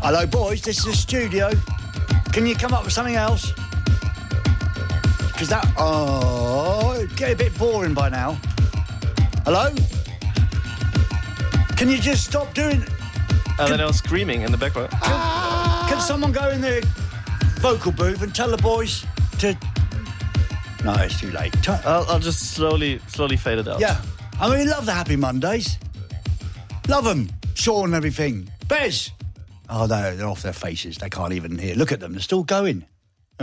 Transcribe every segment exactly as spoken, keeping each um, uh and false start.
Hello, boys. This is the studio. Can you come up with something else? Because that... Oh, it'd get a bit boring by now. Hello? Can you just stop doing... Uh, then I was screaming in the background. Can, can someone go in the vocal booth and tell the boys to... No, it's too late. T- I'll, I'll just slowly, slowly fade it out. Yeah. I mean, love the Happy Mondays. Love them. Sean and everything. Bez. Oh, no, they're off their faces. They can't even hear. Look at them. They're still going. Uh,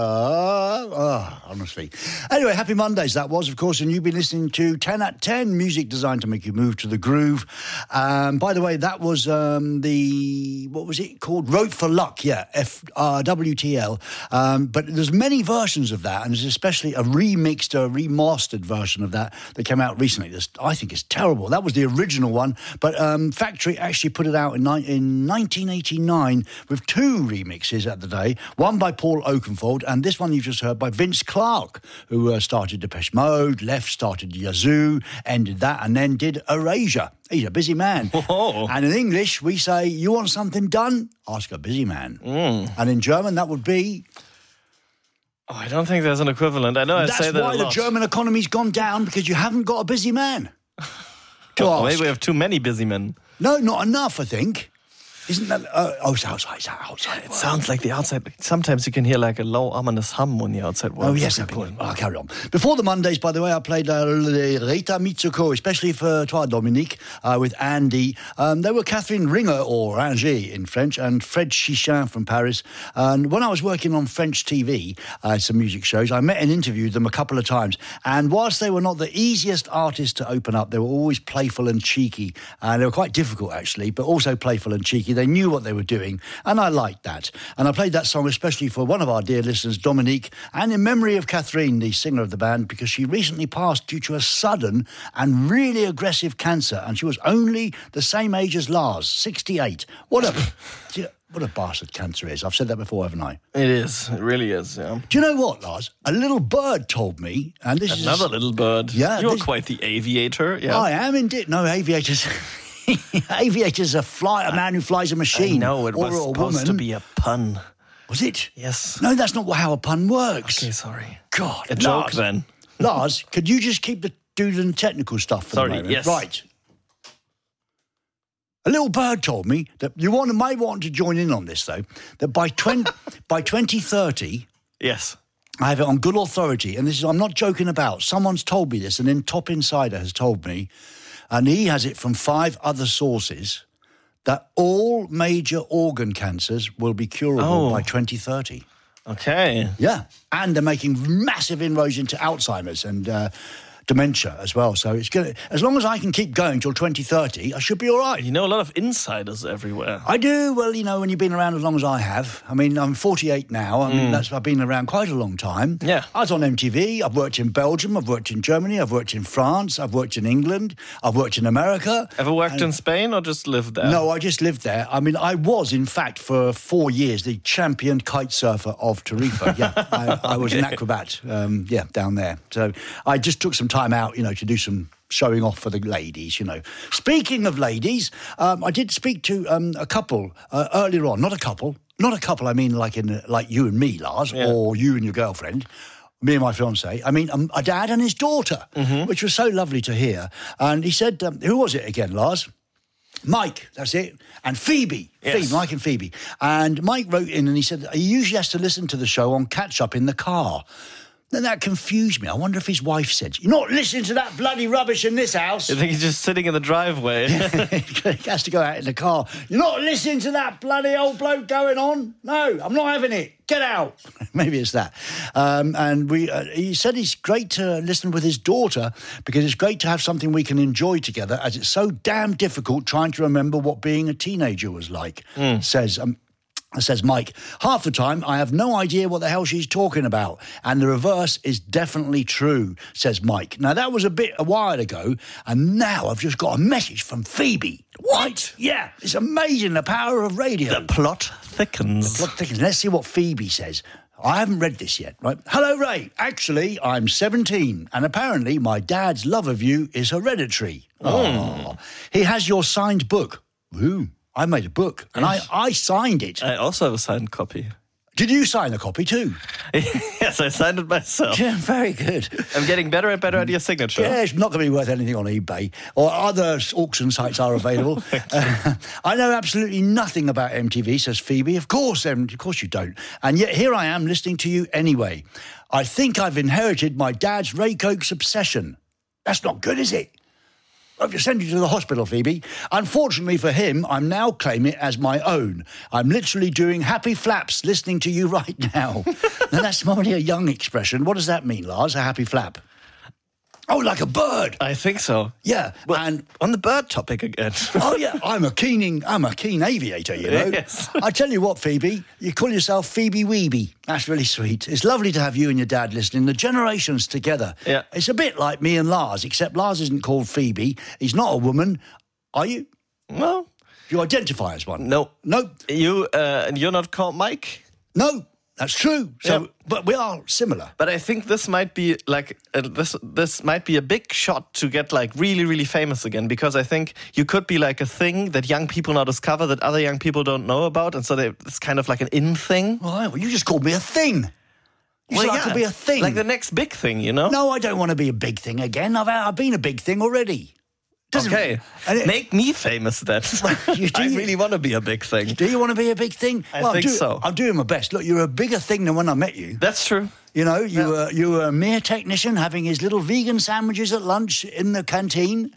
oh, honestly. Anyway, Happy Mondays, that was, of course, and you've been listening to ten at ten, music designed to make you move to the groove. Um, by the way, that was um, the, what was it called? Road for Luck, yeah, F, uh, W T L. Um, but there's many versions of that, and there's especially a remixed, a remastered version of that that came out recently. This, I think it's terrible. That was the original one, but um, Factory actually put it out in, ni- in nineteen eighty-nine with two remixes at the day, one by Paul Oakenfold, and this one you just heard by Vince Clarke, who uh, started Depeche Mode, left, started Yazoo, ended that, and then did Erasure. He's a busy man. Whoa. And in English, we say, you want something done? Ask a busy man. Mm. And in German, that would be... Oh, I don't think there's an equivalent. I know I That's say that a why lot. the German economy's gone down, because you haven't got a busy man. To Well, ask. maybe we have too many busy men. No, not enough, I think. Isn't that... Uh, oh, it's outside, it's outside. It sounds like the outside. Sometimes you can hear like a low, ominous hum when the outside world. Oh, yes, of course. I'll carry on. Before the Mondays, by the way, I played uh, Rita Mitsuko, especially for Toi, Dominique, uh, with Andy. Um, they were Catherine Ringer, or Ringer in French, and Fred Chichin from Paris. And when I was working on French T V, uh, some music shows, I met and interviewed them a couple of times. And whilst they were not the easiest artists to open up, they were always playful and cheeky. And they were quite difficult, actually, but also playful and cheeky. They knew what they were doing, and I liked that. And I played that song especially for one of our dear listeners, Dominique, and in memory of Catherine, the singer of the band, because she recently passed due to a sudden and really aggressive cancer, and she was only the same age as Lars, sixty-eight. What a... What a bastard cancer is. I've said that before, haven't I? It is. It really is, yeah. Do you know what, Lars? A little bird told me, and this Another is... little bird. Yeah. You're this, quite the aviator, yeah. I am indeed. No, aviators... aviators are fly, a man who flies a machine. No, it was or a supposed woman. to be a pun. Was it? Yes. No, that's not how a pun works. Okay, sorry. God. A Lars, joke then. Lars, could you just keep the doodling technical stuff for Sorry, the moment? yes. Right. A little bird told me that you want, may want to join in on this, though, that by twenty by twenty thirty, Yes. I have it on good authority, and this is, I'm not joking about, someone's told me this, and then Top Insider has told me, and he has it from five other sources, that all major organ cancers will be curable Oh. by twenty thirty. Okay. Yeah, and they're making massive inroads into Alzheimer's and uh, dementia as well. So it's gonna, as long as I can keep going till twenty thirty, I should be all right. You know a lot of insiders everywhere. I do. Well, you know, when you've been around as long as I have. I mean, I'm forty-eight now. I mean, that's I've been around quite a long time. Yeah. I was on M T V. I've worked in Belgium. I've worked in Germany. I've worked in France. I've worked in England. I've worked in America. Ever worked in Spain or just lived there? No, I just lived there. I mean, I was, in fact, for four years, the champion kite surfer of Tarifa. Yeah, I, I was an acrobat, um, yeah, down there. So I just took some time out, you know, to do some showing off for the ladies, you know. Speaking of ladies, um, I did speak to um, a couple uh, earlier on. Not a couple. Not a couple, I mean like in like you and me, Lars, Yeah. or you and your girlfriend. Me and my fiancée. I mean, um, a dad and his daughter, Mm-hmm. which was so lovely to hear. And he said, um, who was it again, Lars? Mike, that's it. And Phoebe. Yes. Phoebe, Mike and Phoebe. And Mike wrote in and he said he usually has to listen to the show on catch-up in the car. Then that confused me. I wonder if his wife said, you're not listening to that bloody rubbish in this house. I think he's just sitting in the driveway. He has to go out in the car. You're not listening to that bloody old bloke going on? No, I'm not having it. Get out. Maybe it's that. Um, and we, uh, he said it's great to listen with his daughter because it's great to have something we can enjoy together as it's so damn difficult trying to remember what being a teenager was like, mm. says... Um, Says Mike, half the time I have no idea what the hell she's talking about. And the reverse is definitely true, says Mike. Now, that was a bit a while ago, and now I've just got a message from Phoebe. What? Yeah, it's amazing, the power of radio. The plot thickens. The plot thickens. Let's see what Phoebe says. I haven't read this yet, right? Hello, Ray. Actually, I'm seventeen, and apparently my dad's love of you is hereditary. Mm. Oh. He has your signed book. Ooh. I made a book, and I, I signed it. I also have a signed copy. Did you sign a copy too? Yes, I signed it myself. Yeah, very good. I'm getting better and better at your signature. Yeah, it's not going to be worth anything on eBay, or other auction sites are available. uh, I know absolutely nothing about M T V, says Phoebe. Of course, um, of course you don't. And yet here I am listening to you anyway. I think I've inherited my dad's Ray Cokes obsession. That's not good, is it? I've just sent you to the hospital, Phoebe. Unfortunately for him, I'm now claiming it as my own. I'm literally doing happy flaps listening to you right now. Now, that's normally a young expression. What does that mean, Lars, a happy flap? Oh, like a bird. I think so. Yeah, well, and on the bird topic again. oh yeah, I'm a keening, I'm a keen aviator, you know. Yes. I tell you what, Phoebe, you call yourself Phoebe Weeby. That's really sweet. It's lovely to have you and your dad listening. The generations together. Yeah. It's a bit like me and Lars, except Lars isn't called Phoebe. He's not a woman. Are you? Well, You identify as one? no. No. You uh, and you're not called Mike. No. That's true. So, Yeah. but we are similar. But I think this might be like uh, this. This might be a big shot to get like really, really famous again, because I think you could be like a thing that young people now discover that other young people don't know about, and so they, it's kind of like an in thing. Right, well, you just called me a thing. You Well, said I yeah, could be a thing. like the next big thing, you know? No, I don't want to be a big thing again. I've, I've been a big thing already. Doesn't- Okay, and it- make me famous then. You do- I really want to be a big thing. Do you want to be a big thing? I well, think I'm do- so. I'm doing my best. Look, you're a bigger thing than when I met you. That's true. You know, you Yeah. were you were a mere technician having his little vegan sandwiches at lunch in the canteen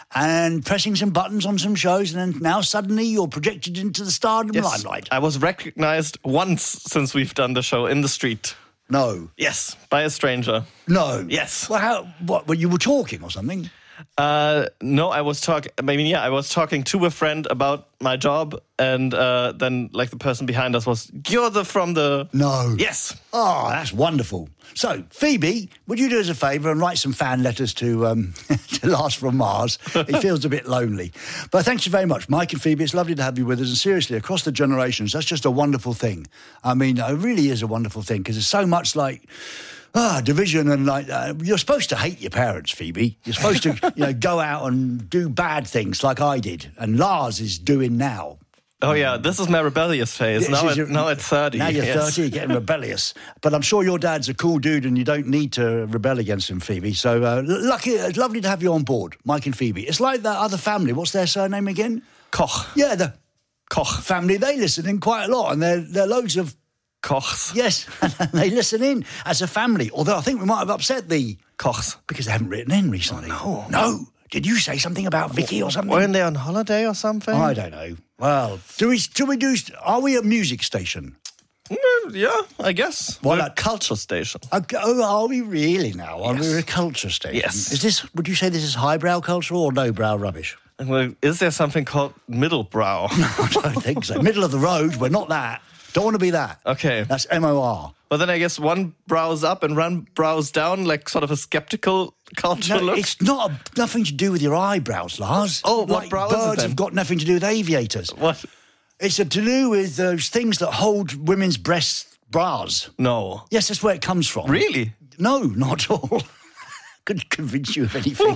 and pressing some buttons on some shows, and then now suddenly you're projected into the stardom Yes, limelight. I was recognized once since we've done the show in the street. No, Yes, by a stranger. no. Yes. Well, how? What? Well, you were talking or something? Uh, no, I was talking. I mean, yeah, I was talking to a friend about my job, and uh, then like the person behind us was, "You're the from the." No. Yes. Oh, that's wonderful. So, Phoebe, would you do us a favour and write some fan letters to um, to Lars from Mars? He feels a bit lonely. But thank you very much, Mike and Phoebe. It's lovely to have you with us. And seriously, across the generations, that's just a wonderful thing. I mean, it really is a wonderful thing, because it's so much like... Ah, division and like uh, you're supposed to hate your parents, Phoebe. You're supposed to, you know, go out and do bad things like I did, and Lars is doing now. Oh yeah, this is my rebellious phase. This now, is at, your- now at thirty. Now you're yes. thirty, you're getting rebellious. But I'm sure your dad's a cool dude, and you don't need to rebel against him, Phoebe. So uh, lucky, it's lovely to have you on board, Mike and Phoebe. It's like that other family. What's their surname again? Koch. Yeah, the Koch. family. They listen in quite a lot, and they're they're loads of. Kochs. Yes, they listen in as a family. Although I think we might have upset the... Kochs. Because they haven't written in recently. no. No. Did you say something about Vicky or something? Weren't they on holiday or something? I don't know. Well, do we, do we do... Are we a music station? Mm, yeah, I guess. Well, We're a that- culture station. Okay, oh, are we really now? Are Yes. we a culture station? Yes. Is this... Would you say this is highbrow culture or lowbrow rubbish? Well, is there something called middle brow? I don't think so. Middle of the road, we're not that. Don't want to be that. Okay. That's M O R. Well, then I guess one brow's up and one brow's down, like sort of a skeptical culture No, look. it's not a, nothing to do with your eyebrows, Lars. Oh, what like brow is it birds then? have got nothing to do with aviators. What? It's to do with those things that hold women's breast bras. No. Yes, that's where it comes from. Really? No, not at all. Couldn't convince you of anything.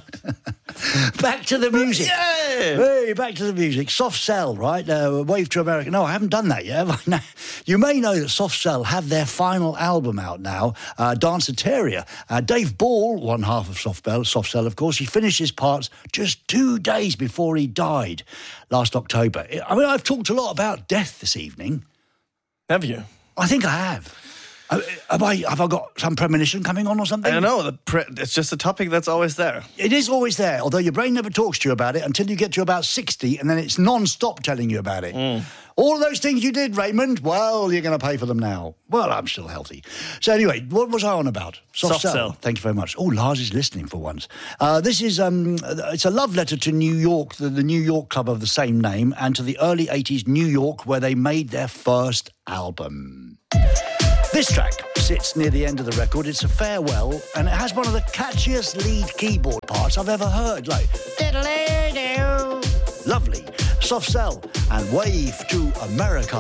Back to the music. Yay! Hey, back to the music. Soft Cell, right? Uh, Wave to America. No, I haven't done that yet. Have I? No. You may know that Soft Cell have their final album out now, uh, Danceteria. Uh, Dave Ball, one half of Soft Cell, Soft Cell, of course, he finished his parts just two days before he died last October. I mean, I've talked a lot about death this evening. Have you? I think I have. Uh, Have I, have I got some premonition coming on or something? I don't know. The pre- it's just a topic that's always there. It is always there, although your brain never talks to you about it until you get to about sixty, and then it's non-stop telling you about it. Mm. All of those things you did, Raymond, well, you're going to pay for them now. Well, I'm still healthy. So anyway, what was I on about? Soft Cell. Thank you very much. Oh, Lars is listening for once. Uh, this is, um, it's a love letter to New York, the, the New York club of the same name, and to the early eighties New York, where they made their first album. This track sits near the end of the record. It's a farewell, and it has one of the catchiest lead keyboard parts I've ever heard. Like, lovely. Soft Cell and Wave to America.